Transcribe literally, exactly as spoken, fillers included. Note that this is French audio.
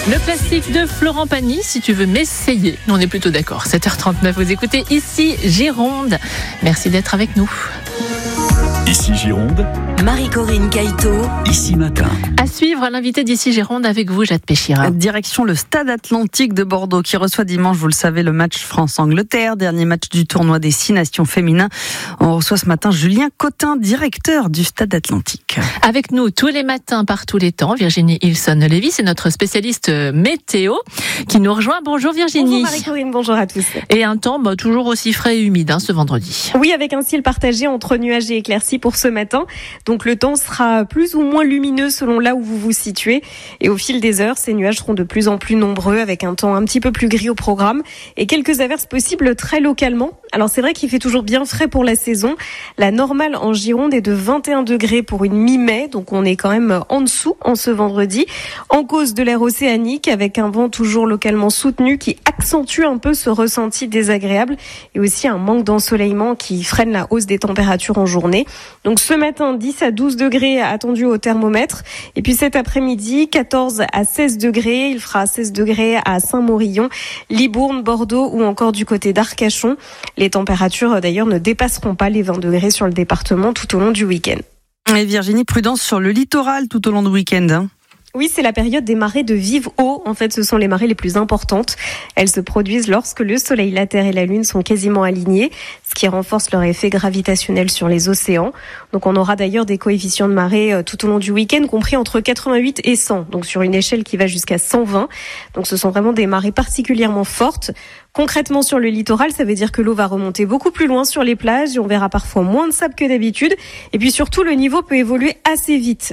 Le classique de Florent Pagny, si tu veux m'essayer. On est plutôt d'accord. sept heures trente-neuf, vous écoutez ici Gironde. Merci d'être avec nous. Ici Gironde, Marie-Corinne Caïto, ici matin. À suivre l'invité d'ici Gironde avec vous, Jade Péchira. Direction le Stade Atlantique de Bordeaux qui reçoit dimanche, vous le savez, le match France-Angleterre, dernier match du tournoi des six nations féminins. On reçoit ce matin Julien Cotin, directeur du Stade Atlantique. Avec nous tous les matins, par tous les temps, Virginie Hilson-Lévy, c'est notre spécialiste météo qui nous rejoint. Bonjour Virginie. Bonjour Marie-Corinne, bonjour à tous. Et un temps bah, toujours aussi frais et humide hein, ce vendredi. Oui, avec un ciel partagé entre nuages et éclaircies pour ce matin. Donc le temps sera plus ou moins lumineux selon là où vous vous situez. Et au fil des heures, ces nuages seront de plus en plus nombreux avec un temps un petit peu plus gris au programme et quelques averses possibles très localement. Alors c'est vrai qu'il fait toujours bien frais pour la saison. La normale en Gironde est de vingt et un degrés pour une mi-mai, donc on est quand même en dessous en ce vendredi. En cause de l'air océanique avec un vent toujours localement soutenu qui accentue un peu ce ressenti désagréable et aussi un manque d'ensoleillement qui freine la hausse des températures en journée. Donc ce matin, dix à douze degrés attendus au thermomètre. Et puis cet après-midi, quatorze à seize degrés. Il fera seize degrés à Saint-Maurillon, Libourne, Bordeaux ou encore du côté d'Arcachon. Les températures d'ailleurs ne dépasseront pas les vingt degrés sur le département tout au long du week-end. Et Virginie, prudence sur le littoral tout au long du week-end. Hein. Oui, c'est la période des marées de vive eau. En fait, ce sont les marées les plus importantes. Elles se produisent lorsque le soleil, la terre et la lune sont quasiment alignés, ce qui renforce leur effet gravitationnel sur les océans. Donc, on aura d'ailleurs des coefficients de marée tout au long du week-end, compris entre quatre-vingt-huit et cent. Donc, sur une échelle qui va jusqu'à cent vingt. Donc, ce sont vraiment des marées particulièrement fortes. Concrètement, sur le littoral, ça veut dire que l'eau va remonter beaucoup plus loin sur les plages et on verra parfois moins de sable que d'habitude. Et puis surtout, le niveau peut évoluer assez vite.